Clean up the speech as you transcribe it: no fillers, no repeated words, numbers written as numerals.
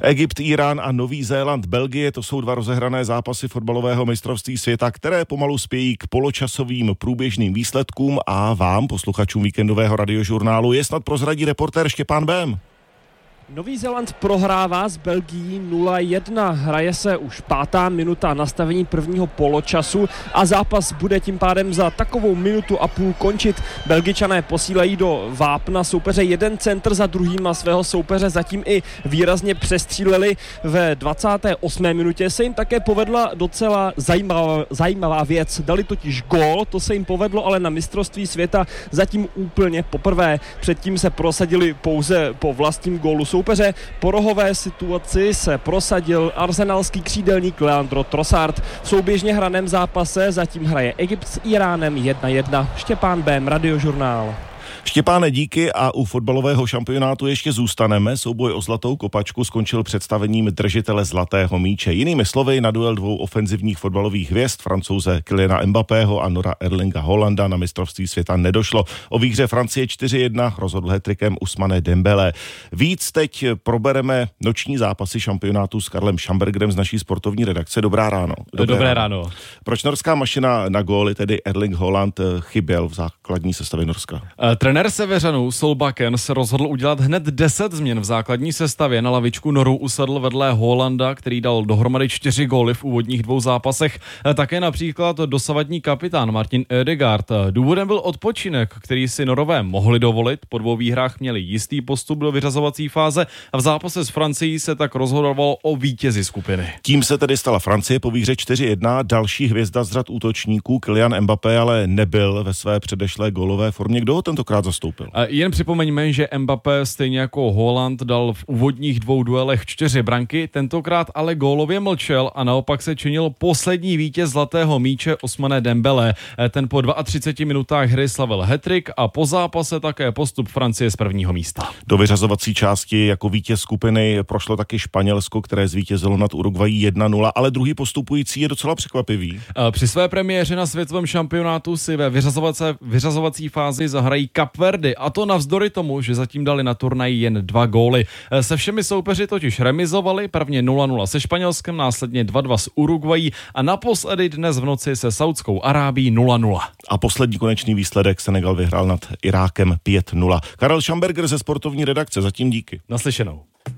Egypt, Irán a Nový Zéland, Belgie, to jsou dva rozehrané zápasy fotbalového mistrovství světa, které pomalu spějí k poločasovým průběžným výsledkům a vám, posluchačům víkendového radiožurnálu, je snad prozradí reportér Štěpán Bém. Nový Zéland prohrává s Belgií 0-1. Hraje se už 5. minuta nastavení prvního poločasu a zápas bude tím pádem za takovou minutu a půl končit. Belgičané posílají do vápna soupeře jeden centr za druhým a svého soupeře zatím i výrazně přestříleli. Ve 28. minutě se jim také povedla docela zajímavá věc. Dali totiž gól, to se jim povedlo, ale na mistrovství světa zatím úplně poprvé. Předtím se prosadili pouze po vlastním gólu soupeře. Po rohové situaci se prosadil arsenalský křídelník Leandro Trossard. V souběžně hraném zápase zatím hraje Egypt s Iránem 1-1. Štěpán Bém, radiožurnál. Štěpáne, díky a u fotbalového šampionátu ještě zůstaneme. Souboj o zlatou kopačku skončil představením držitele zlatého míče. Jinými slovy, na duel dvou ofenzivních fotbalových hvězd, Francouze Kyliana Mbappého a Nora Erlinga Holanda, na mistrovství světa nedošlo. O výhře Francie 4-1 rozhodl hat-trickem Ousmane Dembélé. Víc teď probereme noční zápasy šampionátu s Karlem Schambergerem z naší sportovní redakce. Dobré ráno. Dobré ráno. Proč norská mašina na góly, tedy Erling Haaland, chyběl v základní sestavě Norska? Trenér Seveřanů Solbakken se rozhodl udělat hned 10 změn v základní sestavě. Na lavičku Noru usedl vedle Haalanda, který dal dohromady 4 góly v úvodních 2 zápasech. Také například dosavadní kapitán Martin Ødegaard. Důvodem byl odpočinek, který si Norové mohli dovolit. Po 2 výhrách měli jistý postup do vyřazovací fáze a v zápase s Francií se tak rozhodovalo o vítězi skupiny. Tím se tedy stala Francie po výhře 4-1. Další hvězda z řad útočníků Kylian Mbappé ale nebyl ve své předešlé gólové formě. Kdo ho tentokrát zastoupil? Jen připomeňme, že Mbappé stejně jako Haaland dal v úvodních 2 duelech 4 branky, tentokrát ale gólově mlčel a naopak se činil poslední vítěz zlatého míče Ousmane Dembélé. Ten po 32 minutách hry slavil hat-trick a po zápase také postup Francie z prvního místa. Do vyřazovací části jako vítěz skupiny prošlo taky Španělsko, které zvítězilo nad Uruguayí 1-0, ale druhý postupující je docela překvapivý. Při své premiéře na světovém šampionátu si ve vyřazovací fázi zahrají Kapverdy, a to navzdory tomu, že zatím dali na turnaji jen 2 góly. Se všemi soupeři totiž remizovali, prvně 0-0 se Španělskem, následně 2-2 s Uruguayí a naposledy dnes v noci se Saudskou Arábií 0-0. A poslední konečný výsledek Senegal vyhrál nad Irákem 5-0. Karel Schamberger ze sportovní redakce, zatím díky. Naslyšenou.